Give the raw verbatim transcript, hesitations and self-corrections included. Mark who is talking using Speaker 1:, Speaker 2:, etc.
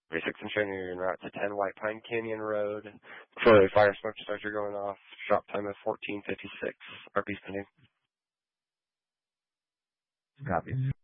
Speaker 1: thirty-six and training, you're en route to ten White Pine Canyon Road. For a fire smoke detector going off. Drop time of fourteen fifty-six. R P pending.
Speaker 2: Copy.